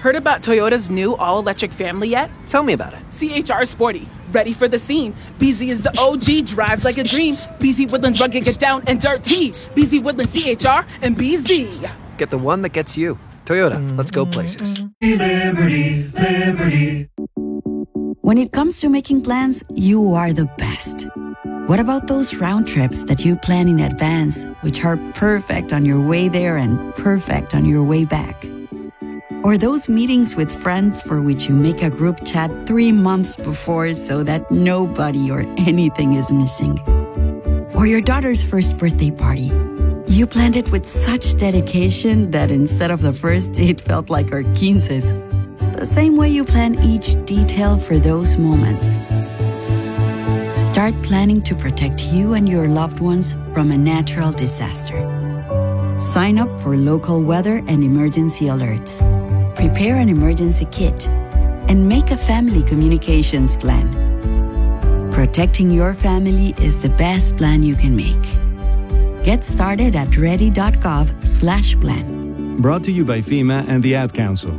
Heard about Toyota's new all-electric family yet? Tell me about it. CHR Sporty, ready for the scene. BZ is the OG, drives like a dream. BZ Woodlands rugged, get down and dirty. BZ Woodlands CHR and BZ. Get the one that gets you. Toyota, let's go places. Liberty, liberty. When it comes to making plans, you are the best. What about those round trips that you plan in advance, which are perfect on your way there and perfect on your way back? Or those meetings with friends for which you make a group chat 3 months before so that nobody or anything is missing? Or your daughter's first birthday party. You planned it with such dedication that instead of the first, it felt like our quinces. The same way you plan each detail for those moments. Start planning to protect you and your loved ones from a natural disaster. Sign up for local weather and emergency alerts. Prepare an emergency kit and make a family communications plan. Protecting your family is the best plan you can make. Get started at ready.gov/plan. Brought to you by FEMA and the Ad Council.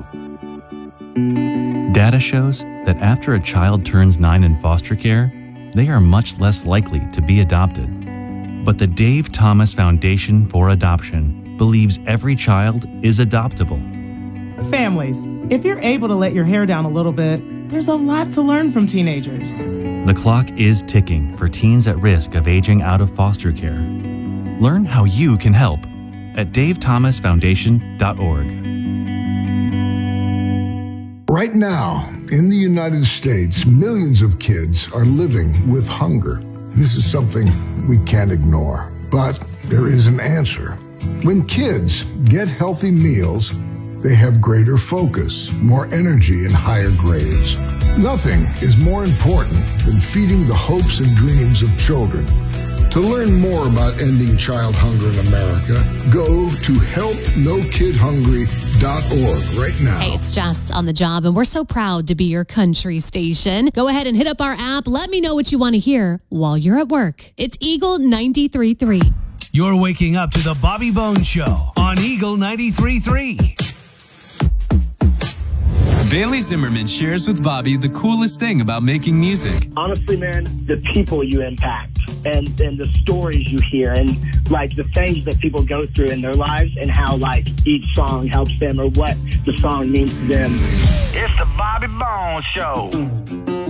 Data shows that after a child turns 9 in foster care, they are much less likely to be adopted. But the Dave Thomas Foundation for Adoption believes every child is adoptable. Families, if you're able to let your hair down a little bit, there's a lot to learn from teenagers. The clock is ticking for teens at risk of aging out of foster care. Learn how you can help at davethomasfoundation.org. Right now, in the United States, millions of kids are living with hunger. This is something we can't ignore, but there is an answer. When kids get healthy meals, they have greater focus, more energy, and higher grades. Nothing is more important than feeding the hopes and dreams of children. To learn more about ending child hunger in America, go to helpnokidhungry.org right now. Hey, it's Jess on the job, and we're so proud to be your country station. Go ahead and hit up our app. Let me know what you want to hear while you're at work. It's Eagle 93.3. You're waking up to the Bobby Bones Show on Eagle 93.3. Bailey Zimmerman shares with Bobby the coolest thing about making music. Honestly, man, the people you impact and the stories you hear and like the things that people go through in their lives and how like each song helps them or what the song means to them. It's the Bobby Bones Show.